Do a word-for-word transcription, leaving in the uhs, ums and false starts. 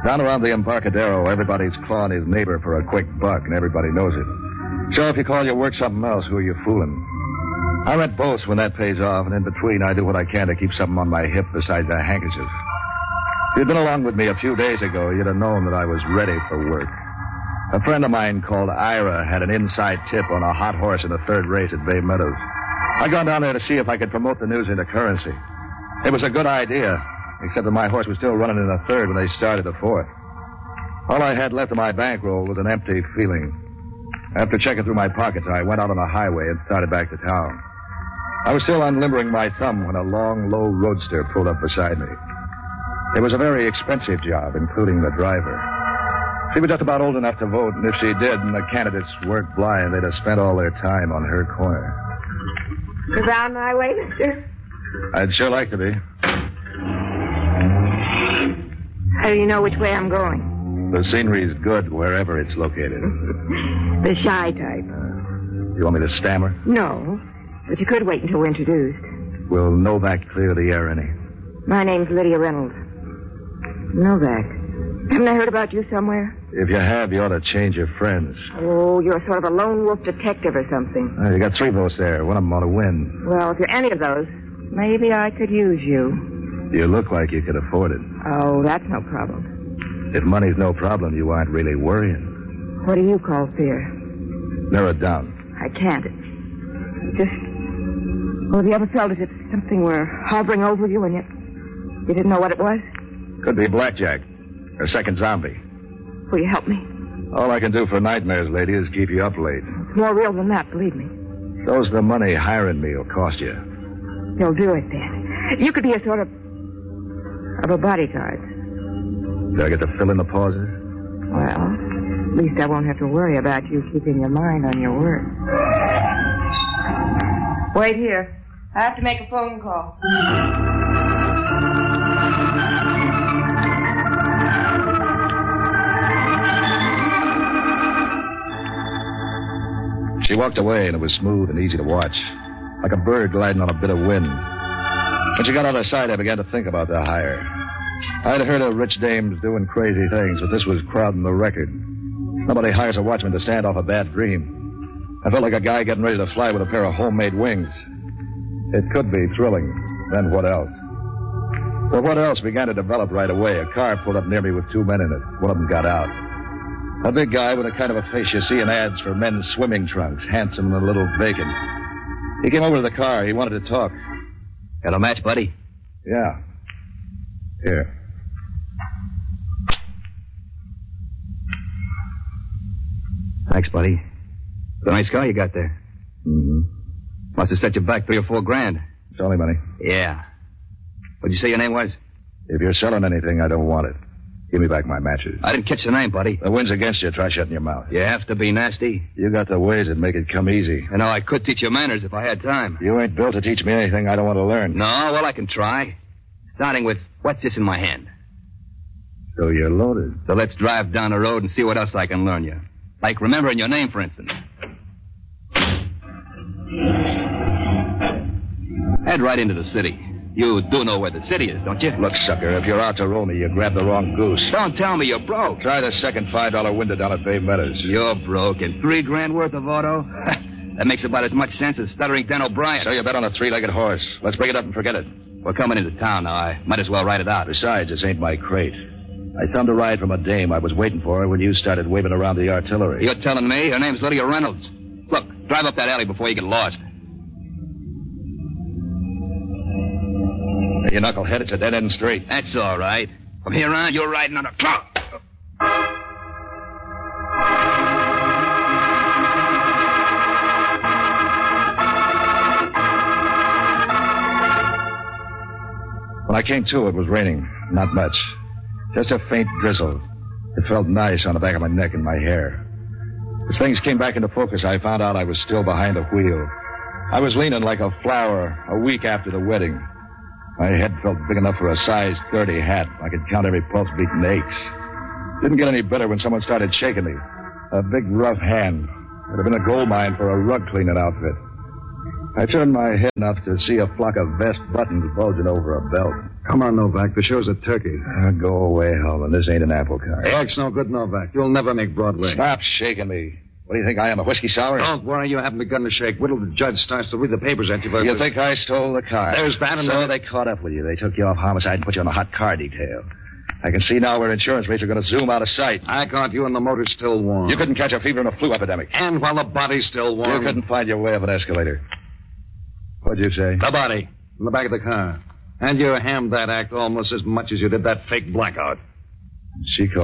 Down around the Embarcadero, everybody's clawing his neighbor for a quick buck, and everybody knows it. So if you call your work something else, who are you fooling? I rent boats when that pays off, and in between, I do what I can to keep something on my hip besides a handkerchief. If you'd been along with me a few days ago, you'd have known that I was ready for work. A friend of mine called Ira had an inside tip on a hot horse in the third race at Bay Meadows. I'd gone down there to see if I could promote the news into currency. It was a good idea, except that my horse was still running in the third when they started the fourth. All I had left of my bankroll was an empty feeling. After checking through my pockets, I went out on the highway and started back to town. I was still unlimbering my thumb when a long, low roadster pulled up beside me. It was a very expensive job, including the driver. She was just about old enough to vote, and if she did and the candidates weren't blind, they'd have spent all their time on her corner. Around my way, mister? I'd sure like to be. How do you know which way I'm going? The scenery's good wherever it's located. The shy type. Uh, you want me to stammer? No, but you could wait until we're introduced. Will Novak clear the air any? My name's Lydia Reynolds. Novak. Haven't I heard about you somewhere? If you have, you ought to change your friends. Oh, you're sort of a lone wolf detective or something. Uh, you got three votes there. One of them ought to win. Well, if you're any of those, maybe I could use you. You look like you could afford it. Oh, that's no problem. If money's no problem, you aren't really worrying. What do you call fear? Narrow it down. I can't. Just... Well, have you ever felt as if something were hovering over you and yet you didn't know what it was? Could be blackjack. Or second zombie. Will you help me? All I can do for nightmares, lady, is keep you up late. It's more real than that, believe me. So's the money hiring me will cost you. You'll do it, then. You could be a sort of... of a bodyguard. Do I get to fill in the pauses? Well, at least I won't have to worry about you keeping your mind on your work. Wait here. I have to make a phone call. She walked away, and it was smooth and easy to watch, like a bird gliding on a bit of wind. When she got out of sight, I began to think about the hire. I'd heard of rich dames doing crazy things, but this was crowding the record. Nobody hires a watchman to stand off a bad dream. I felt like a guy getting ready to fly with a pair of homemade wings. It could be thrilling. Then what else? Well, what else began to develop right away. A car pulled up near me with two men in it. One of them got out. A big guy with the kind of a face you see in ads for men's swimming trunks, handsome and a little vacant. He came over to the car. He wanted to talk. Got a match, buddy? Yeah. Here. Thanks, buddy. It's a nice car you got there. Mm-hmm. Must have set you back three or four grand. It's only money. Yeah. What'd you say your name was? If you're selling anything, I don't want it. Give me back my matches. I didn't catch the name, buddy. The wind's against you. Try shutting your mouth. You have to be nasty. You got the ways that make it come easy. You know, I could teach you manners if I had time. You ain't built to teach me anything I don't want to learn. No, well, I can try. Starting with, what's this in my hand? So you're loaded. So let's drive down the road and see what else I can learn you. Like remembering your name, for instance. Head right into the city. You do know where the city is, don't you? Look, sucker, if you're out to roll me, you grabbed the wrong goose. Don't tell me you're broke. Try the second five dollar window down at Bay Meadows. You're broke and three grand worth of auto? That makes about as much sense as stuttering Dan O'Brien. So you bet on a three-legged horse. Let's break it up and forget it. We're coming into town now. I might as well write it out. Besides, this ain't my crate. I thumbed a ride from a dame I was waiting for when you started waving around the artillery. You're telling me her name's Lydia Reynolds. Look, drive up that alley before you get lost. You knucklehead, it's a dead-end street. That's all right. From here on, you're riding on a clock. When I came to, it was raining. Not much. Just a faint drizzle. It felt nice on the back of my neck and my hair. As things came back into focus, I found out I was still behind the wheel. I was leaning like a flower a week after the wedding. My head felt big enough for a size thirty hat. I could count every pulse beat in aches. Didn't get any better when someone started shaking me. A big, rough hand. It had been a gold mine for a rug cleaning outfit. I turned my head enough to see a flock of vest buttons bulging over a belt. Come on, Novak. The show's at Turkey. Uh, go away, Holman. This ain't an apple cart. The act's no good, Novak. You'll never make Broadway. Stop shaking me. What do you think I am, a whiskey sour? Don't worry. You haven't begun to shake. Whittle the judge starts to read the papers at you. But You think I stole the car? There's that and So the... they caught up with you. They took you off homicide and put you on the hot car detail. I can see now where insurance rates are going to zoom out of sight. I caught you and the motor's still warm. You couldn't catch a fever in a flu epidemic. And while the body's still warm... You couldn't find your way up an escalator. What'd you say? The body. In the back of the car. And you hammed that act almost as much as you did that fake blackout. She called.